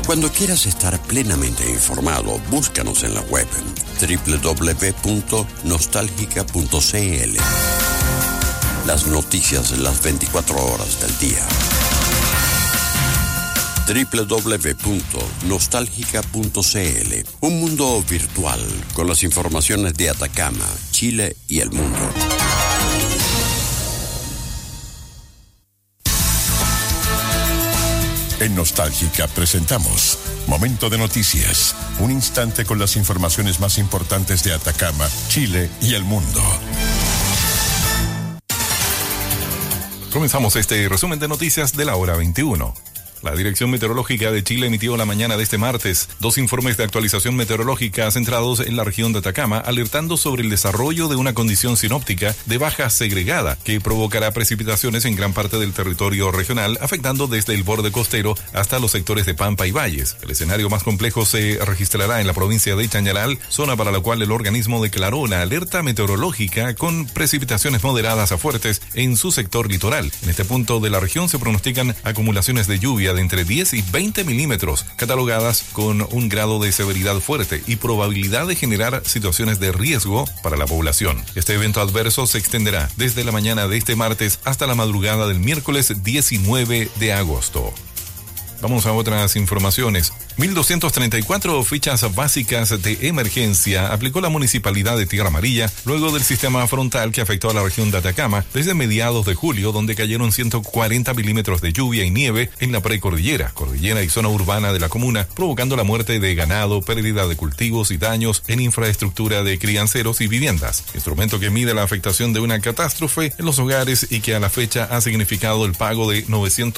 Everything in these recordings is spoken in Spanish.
Cuando quieras estar plenamente informado, búscanos en la web www.nostalgica.cl. Las noticias las 24 horas del día. www.nostalgica.cl. Un mundo virtual con las informaciones de Atacama, Chile y el mundo. En Nostálgica presentamos Momento de Noticias, un instante con las informaciones más importantes de Atacama, Chile y el mundo. Comenzamos este resumen de noticias de la hora 21. La Dirección Meteorológica de Chile emitió la mañana de este martes 2 informes de actualización meteorológica centrados en la región de Atacama, alertando sobre el desarrollo de una condición sinóptica de baja segregada que provocará precipitaciones en gran parte del territorio regional, afectando desde el borde costero hasta los sectores de Pampa y Valles. El escenario más complejo se registrará en la provincia de Chañaral, zona para la cual el organismo declaró una alerta meteorológica con precipitaciones moderadas a fuertes en su sector litoral. En este punto de la región se pronostican acumulaciones de lluvia de entre 10 y 20 milímetros, catalogadas con un grado de severidad fuerte y probabilidad de generar situaciones de riesgo para la población. Este evento adverso se extenderá desde la mañana de este martes hasta la madrugada del miércoles 19 de agosto. Vamos a otras informaciones. 1.234 fichas básicas de emergencia aplicó la Municipalidad de Tierra Amarilla luego del sistema frontal que afectó a la región de Atacama desde mediados de julio, donde cayeron 140 milímetros de lluvia y nieve en la precordillera, cordillera y zona urbana de la comuna, provocando la muerte de ganado, pérdida de cultivos y daños en infraestructura de crianceros y viviendas. Instrumento que mide la afectación de una catástrofe en los hogares y que a la fecha ha significado el pago de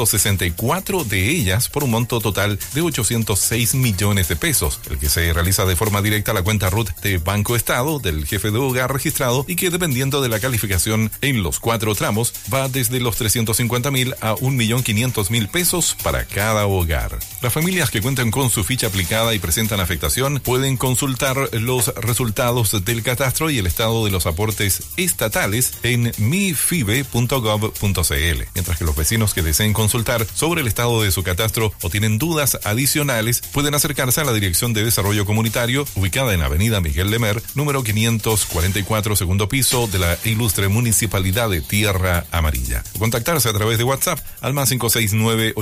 964 de ellas por un monto total de 806 millones de pesos, el que se realiza de forma directa a la cuenta RUT de Banco Estado del jefe de hogar registrado y que, dependiendo de la calificación en los 4 tramos, va desde los 350.000 a 1.500.000 pesos para cada hogar. Las familias que cuentan con su ficha aplicada y presentan afectación pueden consultar los resultados del catastro y el estado de los aportes estatales en mifibe.gov.cl, mientras que los vecinos que deseen consultar sobre el estado de su catastro o tienen dudas adicionales pueden acercarse a la Dirección de Desarrollo Comunitario, ubicada en Avenida Miguel Lemer, número 544, segundo piso, de la ilustre Municipalidad de Tierra Amarilla. O contactarse a través de WhatsApp al +569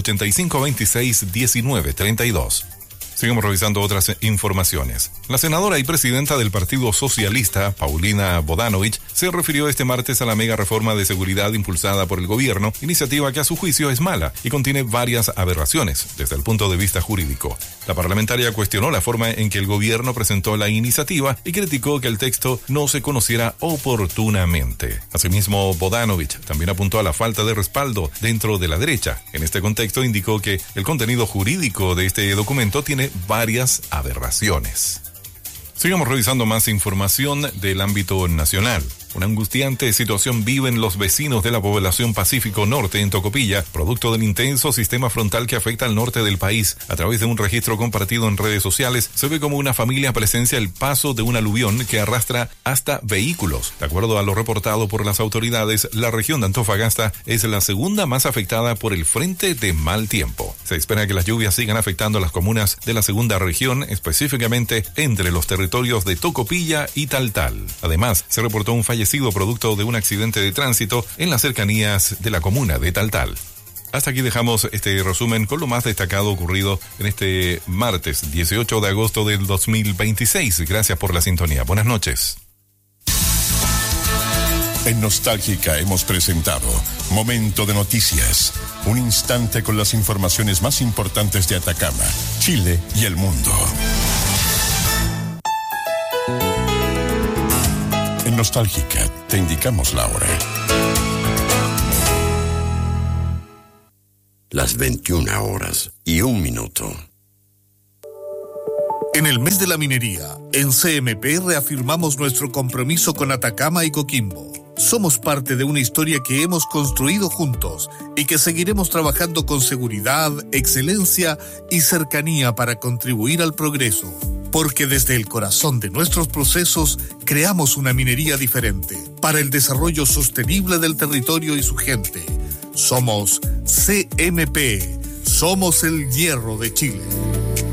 8526 1932. Sigamos revisando otras informaciones. La senadora y presidenta del Partido Socialista, Paulina Bodanovich, se refirió este martes a la mega reforma de seguridad impulsada por el gobierno, iniciativa que a su juicio es mala y contiene varias aberraciones desde el punto de vista jurídico. La parlamentaria cuestionó la forma en que el gobierno presentó la iniciativa y criticó que el texto no se conociera oportunamente. Asimismo, Bodanovich también apuntó a la falta de respaldo dentro de la derecha. En este contexto indicó que el contenido jurídico de este documento tiene varias aberraciones. Sigamos revisando más información del ámbito nacional. Una angustiante situación viven los vecinos de la población Pacífico Norte en Tocopilla, producto del intenso sistema frontal que afecta al norte del país. A través de un registro compartido en redes sociales, se ve como una familia presencia el paso de un aluvión que arrastra hasta vehículos. De acuerdo a lo reportado por las autoridades, la región de Antofagasta es la segunda más afectada por el frente de mal tiempo. Se espera que las lluvias sigan afectando a las comunas de la segunda región, específicamente entre los territorios de Tocopilla y Taltal. Además, se reportó un fallecido producto de un accidente de tránsito en las cercanías de la comuna de Taltal. Hasta aquí dejamos este resumen con lo más destacado ocurrido en este martes 18 de agosto del 2026. Gracias por la sintonía. Buenas noches. En Nostálgica hemos presentado Momento de Noticias, un instante con las informaciones más importantes de Atacama, Chile y el mundo. En Nostálgica te indicamos la hora. Las 21:01. En el mes de la minería, en CMP reafirmamos nuestro compromiso con Atacama y Coquimbo. Somos parte de una historia que hemos construido juntos y que seguiremos trabajando con seguridad, excelencia y cercanía para contribuir al progreso. Porque desde el corazón de nuestros procesos creamos una minería diferente para el desarrollo sostenible del territorio y su gente. Somos CMP, somos el hierro de Chile.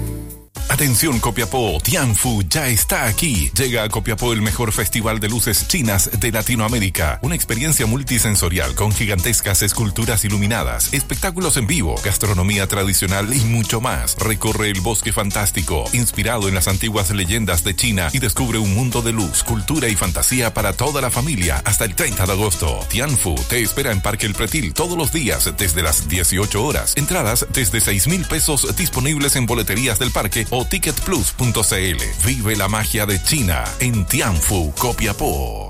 Atención Copiapó, Tianfu ya está aquí. Llega a Copiapó el mejor festival de luces chinas de Latinoamérica. Una experiencia multisensorial con gigantescas esculturas iluminadas, espectáculos en vivo, gastronomía tradicional y mucho más. Recorre el bosque fantástico, inspirado en las antiguas leyendas de China, y descubre un mundo de luz, cultura y fantasía para toda la familia hasta el 30 de agosto. Tianfu te espera en Parque El Pretil todos los días desde las 18 horas. Entradas desde 6,000 pesos disponibles en boleterías del parque o ticketplus.cl. Vive la magia de China en Tianfu, Copiapó.